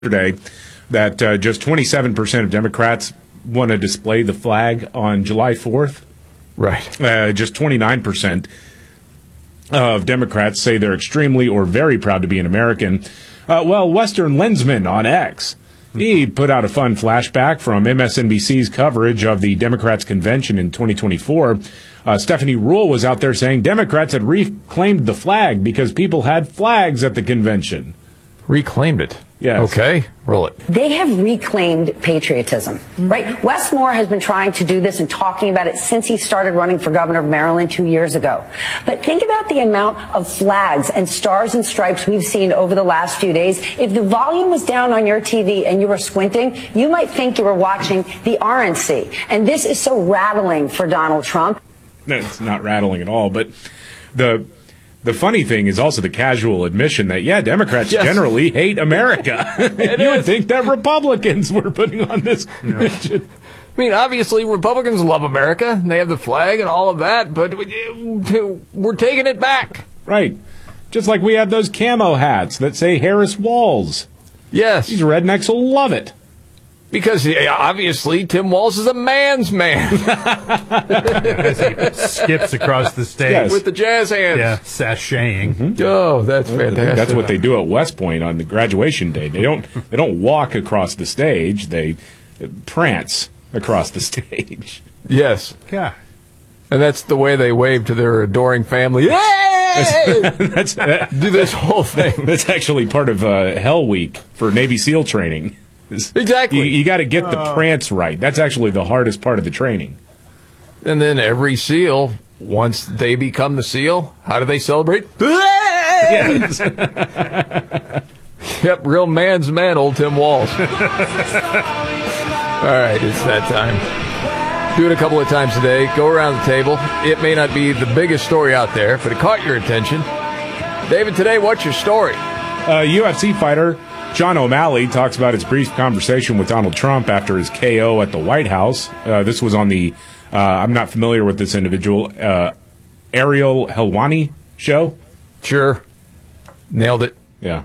yesterday that just 27% of Democrats want to display the flag on July 4th. Right. Just 29% of Democrats say they're extremely or very proud to be an American. Western Lensman on X, he put out a fun flashback from MSNBC's coverage of the Democrats' convention in 2024. Stephanie Ruhle was out there saying Democrats had reclaimed the flag because people had flags at the convention. Reclaimed it. Yes. Okay, roll it. They have reclaimed patriotism, right? Wes Moore has been trying to do this and talking about it since he started running for governor of Maryland 2 years ago. But think about the amount of flags and stars and stripes we've seen over the last few days. If the volume was down on your TV and you were squinting, you might think you were watching the RNC. And this is so rattling for Donald Trump. No, it's not rattling at all, but the funny thing is also the casual admission that, Democrats generally hate America. You would think that Republicans were putting on this convention. I mean, obviously, Republicans love America. And they have the flag and all of that, but we're taking it back. Right. Just like we have those camo hats that say Harris Walls. Yes. These rednecks will love it. Because, obviously, Tim Walz is a man's man. As he skips across the stage. Yes. With the jazz hands. Yeah, sashaying. Mm-hmm. Oh, that's fantastic. That's what they do at West Point on the graduation day. They don't walk across the stage. They prance across the stage. Yes. Yeah. And that's the way they wave to their adoring family. Hey! Do this whole thing. That's actually part of Hell Week for Navy SEAL training. Exactly. You got to get the prance right. That's actually the hardest part of the training. And then every SEAL, once they become the SEAL, how do they celebrate? Yes. Yep, real man's man, old Tim Walz. All right, it's that time. Do it a couple of times a day. Go around the table. It may not be the biggest story out there, but it caught your attention. David, today, what's your story? UFC fighter Sean O'Malley talks about his brief conversation with Donald Trump after his KO at the White House. This was on the, I'm not familiar with this individual, Ariel Helwani show. Sure. Nailed it. Yeah.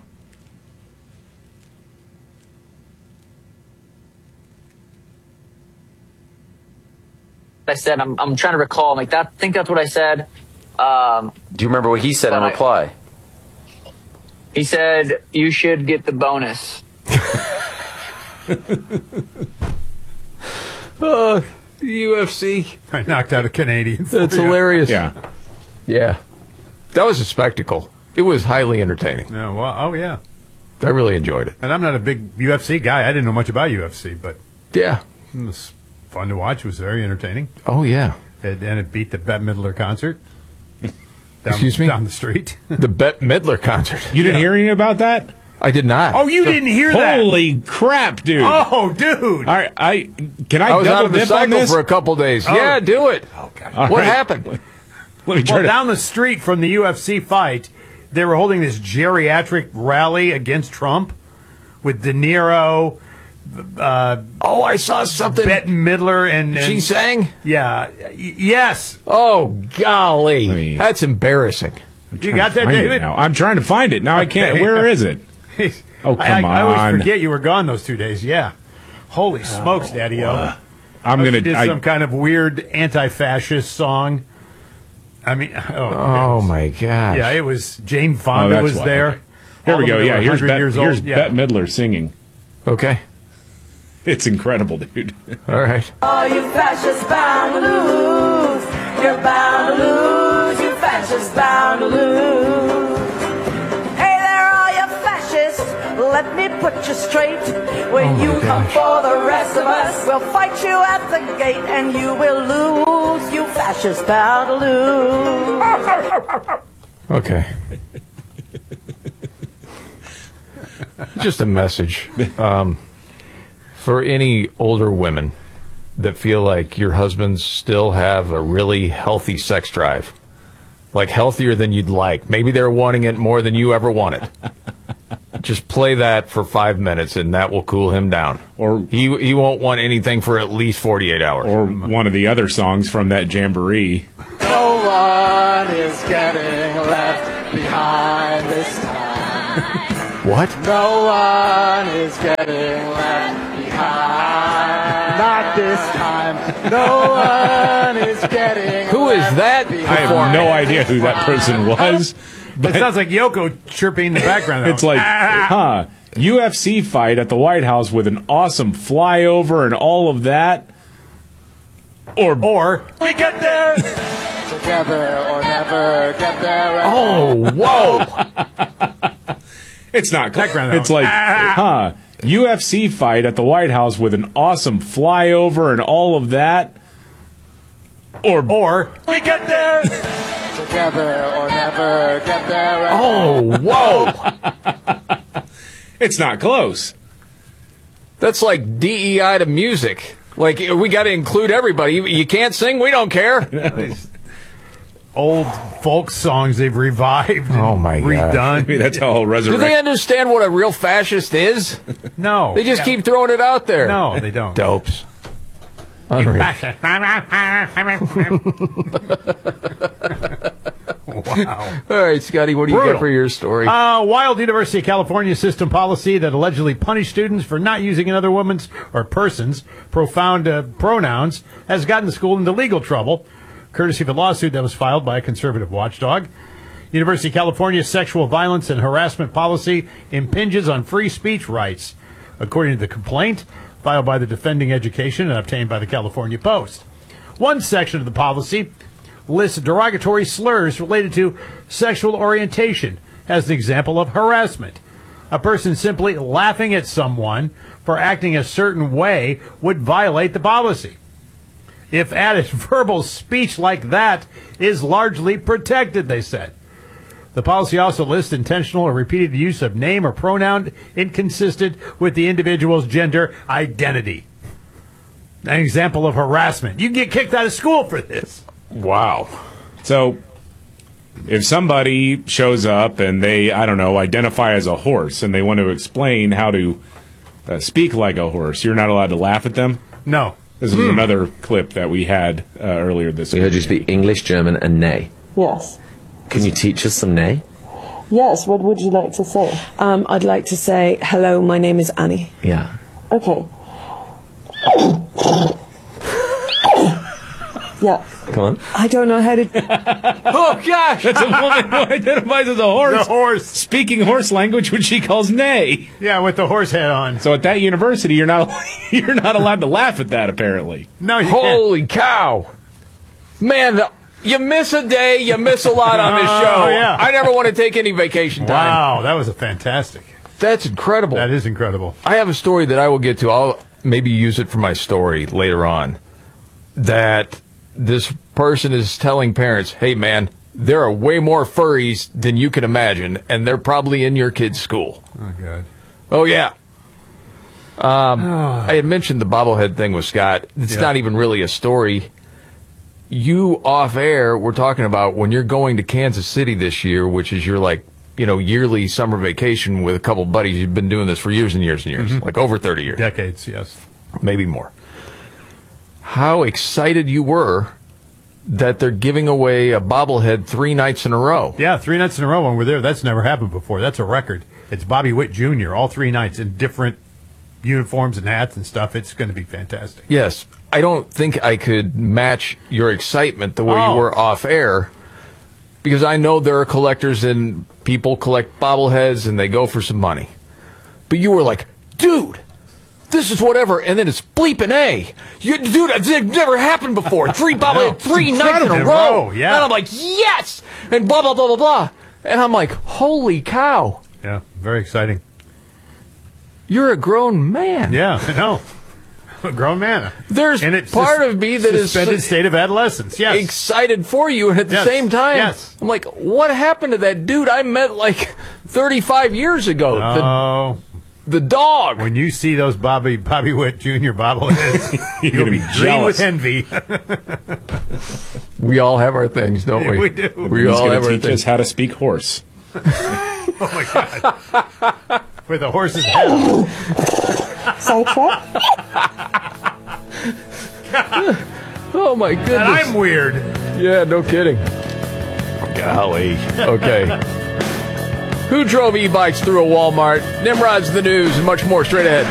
I said, I'm trying to recall. I'm like, I think that's what I said. Do you remember what he said in reply? He said, you should get the bonus. UFC. I knocked out a Canadian. That's hilarious. Yeah. Yeah. That was a spectacle. It was highly entertaining. No, well, oh, yeah. I really enjoyed it. And I'm not a big UFC guy. I didn't know much about UFC, but Yeah. it was fun to watch. It was very entertaining. Oh, yeah. And it beat the Bette Midler concert. Excuse me? Down the street. The Bette Midler concert. You didn't hear anything about that? I did not. Oh, you didn't hear that? Holy crap, dude. Oh, dude. All right, I was out double of the dip on cycle this? for a couple days. Oh. Yeah, do it. Oh, God. All What right. happened? Let me try to... Down the street from the UFC fight, they were holding this geriatric rally against Trump with De Niro, I saw something. Bette Midler, and She sang? Yeah. Yes. Oh, golly. I mean- That's embarrassing. You got that, Find it David? now. I'm trying to find it. Now I can't. Okay. Where is it? Oh, come I always on. forget you were gone those 2 days. Yeah. Holy smokes, Daddy-O. I'm She going did to... some kind of weird anti-fascist song. I mean, Oh, my gosh. yeah, it was Jane Fonda that's was why. there. Okay. Here All we of go. them Yeah, were here's 100 years Here's old. Yeah. Bette Midler singing. Okay. It's incredible, dude. All right. Oh, you fascists bound to lose. You're bound to lose. You fascists bound to lose. Hey there, all you fascists. Let me put you straight. When you come for the rest of us, we'll fight you at the gate and you will lose. You fascists bound to lose. Okay. Just a message for any older women that feel like your husbands still have a really healthy sex drive, like healthier than you'd like. Maybe they're wanting it more than you ever wanted. Just play that for 5 minutes, and that will cool him down. Or he won't want anything for at least 48 hours. or one of the other songs from that jamboree. No one is getting left behind this time. What? No one is getting left behind. Not this time. No one is getting Who is that? I have no idea who that person was. It sounds like Yoko chirping in the background. It's like, UFC fight at the White House with an awesome flyover and all of that. Or we get there together or never get there. Oh, whoa. it's not Background it's like, UFC fight at the White House with an awesome flyover and all of that. Or we get there together or never get there. Oh, whoa. it's not close. That's like DEI to music. Like, we got to include everybody. You can't sing, we don't care. old folk songs they've revived. Oh, my God. Redone. I mean, that's how Do resurrect. they understand what a real fascist is? No. They just keep throwing it out there. No, they don't. Dopes. Unreal. Wow. All right, Scotty, what do you got for your story? Wild University of California system policy that allegedly punished students for not using another woman's or person's profound pronouns has gotten the school into legal trouble, courtesy of a lawsuit that was filed by a conservative watchdog. University of California's sexual violence and harassment policy impinges on free speech rights, according to the complaint filed by the Defending Education and obtained by the California Post. One section of the policy lists derogatory slurs related to sexual orientation as an example of harassment. A person simply laughing at someone for acting a certain way would violate the policy. If added, verbal speech like that is largely protected, they said. The policy also lists intentional or repeated use of name or pronoun inconsistent with the individual's gender identity. An example of harassment. You can get kicked out of school for this. Wow. So, if somebody shows up and they, I don't know, identify as a horse and they want to explain how to speak like a horse, you're not allowed to laugh at them? No. This is another clip that we had earlier this week. We heard you speak English, German, and Nay. Yes. Can you teach us some Nay? Yes, what would you like to say? I'd like to say, hello, my name is Annie. Yeah. Okay. Yeah. Come on. I don't know how to... Oh, gosh! That's a woman who identifies as a horse. The horse. Speaking horse language, which she calls neigh. Yeah, with the horse head on. So at that university, you're not allowed to laugh at that, apparently. No, you Holy cow. Man, you miss a day, you miss a lot on this show. Oh, yeah. I never want to take any vacation can't. time. Wow, that was a fantastic. That's incredible. That is incredible. I have a story that I will get to. I'll maybe use it for my story later on. That this person is telling parents, hey, man, there are way more furries than you can imagine, and they're probably in your kid's school. Oh, God. Oh, yeah. I had mentioned the bobblehead thing with Scott. It's not even really a story. You off air were talking about when you're going to Kansas City this year, which is your yearly summer vacation with a couple buddies. You've been doing this for years and years and years, like over 30 years. Decades, yes. Maybe more. How excited you were that they're giving away a bobblehead 3 nights in a row. Yeah, 3 nights in a row when we're there. That's never happened before. That's a record. It's Bobby Witt Jr. all 3 nights in different uniforms and hats and stuff. It's going to be fantastic. Yes. I don't think I could match your excitement the way you were off air, because I know there are collectors and people collect bobbleheads and they go for some money. But you were like, dude, this is whatever, and then it's bleeping A. Dude, it's never happened before. 3 bobbleheads, 3 nights in a row. Yeah. And I'm like, yes! And blah, blah, blah, blah, blah. And I'm like, holy cow. Yeah, very exciting. You're a grown man. Yeah, I know. A grown man. There's and it's part of me that is suspended state of adolescence. Yes. excited for you, and at the same time, I'm like, what happened to that dude I met like 35 years ago? Oh. The dog. When you see those Bobby Witt Jr. bobbleheads, you'll be green with envy. We all have our things, don't we? We do. We all have our teach things. us how to speak horse. Oh, my God. With a horse's head. Oh, my goodness. And I'm weird. Yeah, no kidding. Golly. Okay. Who drove e-bikes through a Walmart? Nimrod's the news and much more straight ahead.